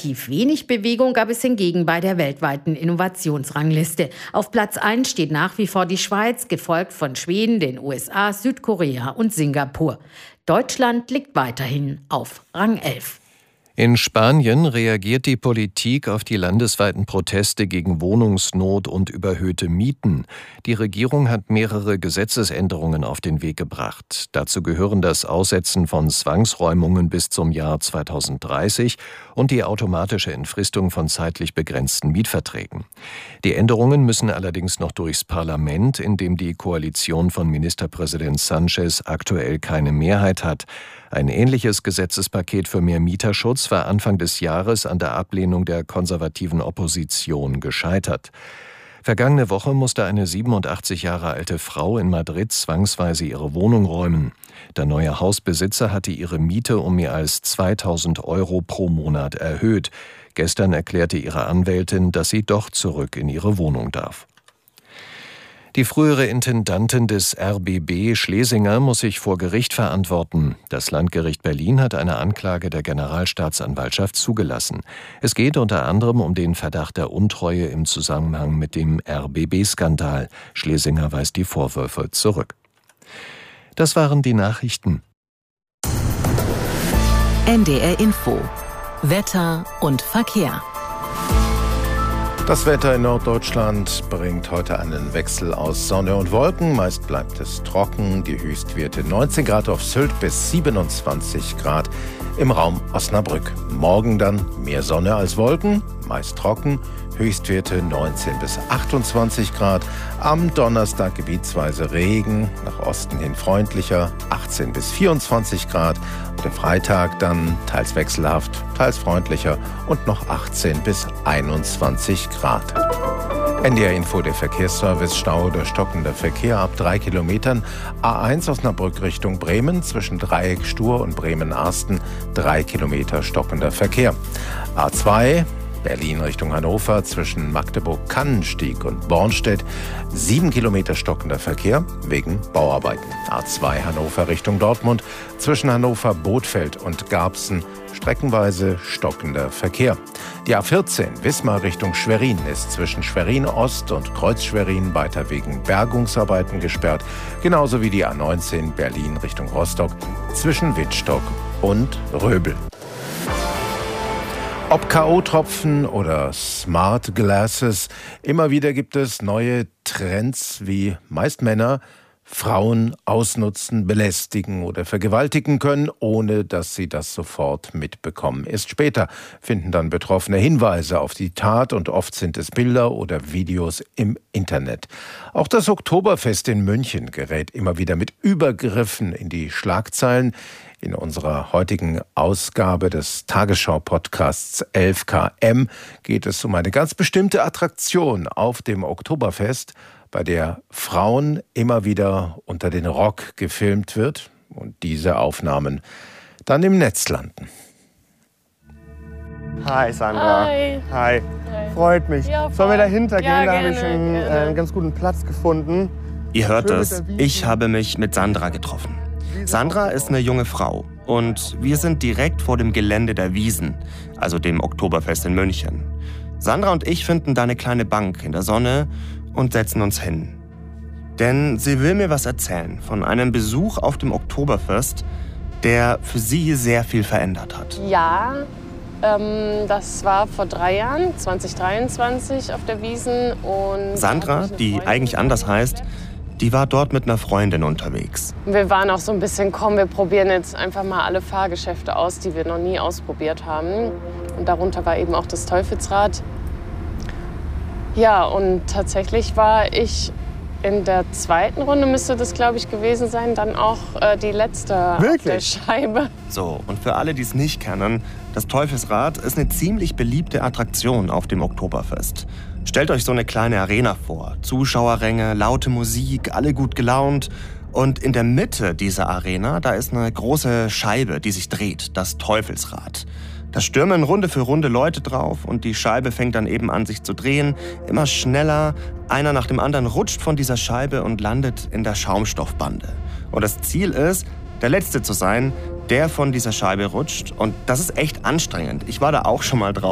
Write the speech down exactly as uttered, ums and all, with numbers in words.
Relativ wenig Bewegung gab es hingegen bei der weltweiten Innovationsrangliste. Auf Platz eins steht nach wie vor die Schweiz, gefolgt von Schweden, den U S A, Südkorea und Singapur. Deutschland liegt weiterhin auf Rang elf. In Spanien reagiert die Politik auf die landesweiten Proteste gegen Wohnungsnot und überhöhte Mieten. Die Regierung hat mehrere Gesetzesänderungen auf den Weg gebracht. Dazu gehören das Aussetzen von Zwangsräumungen bis zum Jahr zweitausenddreißig und die automatische Entfristung von zeitlich begrenzten Mietverträgen. Die Änderungen müssen allerdings noch durchs Parlament, in dem die Koalition von Ministerpräsident Sánchez aktuell keine Mehrheit hat. Ein ähnliches Gesetzespaket für mehr Mieterschutz war Anfang des Jahres an der Ablehnung der konservativen Opposition gescheitert. Vergangene Woche musste eine siebenundachtzig Jahre alte Frau in Madrid zwangsweise ihre Wohnung räumen. Der neue Hausbesitzer hatte ihre Miete um mehr als zweitausend Euro pro Monat erhöht. Gestern erklärte ihre Anwältin, dass sie doch zurück in ihre Wohnung darf. Die frühere Intendantin des R B B, Schlesinger, muss sich vor Gericht verantworten. Das Landgericht Berlin hat eine Anklage der Generalstaatsanwaltschaft zugelassen. Es geht unter anderem um den Verdacht der Untreue im Zusammenhang mit dem R B B-Skandal. Schlesinger weist die Vorwürfe zurück. Das waren die Nachrichten. N D R Info. Wetter und Verkehr. Das Wetter in Norddeutschland bringt heute einen Wechsel aus Sonne und Wolken. Meist bleibt es trocken. Die Höchstwerte neunzehn Grad auf Sylt bis siebenundzwanzig Grad im Raum Osnabrück. Morgen dann mehr Sonne als Wolken, meist trocken. Höchstwerte neunzehn bis achtundzwanzig Grad. Am Donnerstag gebietsweise Regen, nach Osten hin freundlicher, achtzehn bis vierundzwanzig Grad. Und der Freitag dann teils wechselhaft, teils freundlicher und noch achtzehn bis einundzwanzig Grad. N D R Info, der Verkehrsservice. Stau oder stockender Verkehr ab drei Kilometern. A eins Osnabrück Richtung Bremen zwischen Dreieck Stur und Bremen-Arsten. drei Kilometer stockender Verkehr. A zwei Berlin Richtung Hannover zwischen Magdeburg-Kannenstieg und Bornstedt. sieben Kilometer stockender Verkehr wegen Bauarbeiten. A zwei Hannover Richtung Dortmund zwischen Hannover-Bothfeld und Garbsen. Streckenweise stockender Verkehr. Die A vierzehn Wismar Richtung Schwerin ist zwischen Schwerin Ost und Kreuz Schwerin weiter wegen Bergungsarbeiten gesperrt. Genauso wie die A neunzehn Berlin Richtung Rostock zwischen Wittstock und Röbel. Ob K O-Tropfen oder Smart Glasses, immer wieder gibt es neue Trends, wie meist Männer Frauen ausnutzen, belästigen oder vergewaltigen können, ohne dass sie das sofort mitbekommen. Erst später finden dann Betroffene Hinweise auf die Tat und oft sind es Bilder oder Videos im Internet. Auch das Oktoberfest in München gerät immer wieder mit Übergriffen in die Schlagzeilen. In unserer heutigen Ausgabe des Tagesschau-Podcasts elf K M geht es um eine ganz bestimmte Attraktion auf dem Oktoberfest, bei der Frauen immer wieder unter den Rock gefilmt wird und diese Aufnahmen dann im Netz landen. Hi Sandra. Hi. Hi. Hi. Freut mich. Ja, voll. Sollen wir dahinter gehen? Ja, da habe gerne, ich einen, äh, einen ganz guten Platz gefunden. Ihr hört es, ich habe mich mit Sandra getroffen. Sandra ist eine junge Frau und wir sind direkt vor dem Gelände der Wiesn, also dem Oktoberfest in München. Sandra und ich finden da eine kleine Bank in der Sonne und setzen uns hin. Denn sie will mir was erzählen von einem Besuch auf dem Oktoberfest, der für sie sehr viel verändert hat. Ja, ähm, das war vor drei Jahren, zwanzig dreiundzwanzig, auf der Wiesn. Und Sandra, die eigentlich anders heißt, die war dort mit einer Freundin unterwegs. Wir waren auch so ein bisschen, komm, wir probieren jetzt einfach mal alle Fahrgeschäfte aus, die wir noch nie ausprobiert haben. Und darunter war eben auch das Teufelsrad. Ja, und tatsächlich war ich in der zweiten Runde, müsste das, glaube ich, gewesen sein, dann auch äh, die letzte Wirklich? Auf der Scheibe. So, und für alle, die es nicht kennen, das Teufelsrad ist eine ziemlich beliebte Attraktion auf dem Oktoberfest. Stellt euch so eine kleine Arena vor. Zuschauerränge, laute Musik, alle gut gelaunt. Und in der Mitte dieser Arena, da ist eine große Scheibe, die sich dreht, das Teufelsrad. Da stürmen Runde für Runde Leute drauf und die Scheibe fängt dann eben an, sich zu drehen. Immer schneller. Einer nach dem anderen rutscht von dieser Scheibe und landet in der Schaumstoffbande. Und das Ziel ist, der Letzte zu sein, der von dieser Scheibe rutscht. Und das ist echt anstrengend. Ich war da auch schon mal drauf.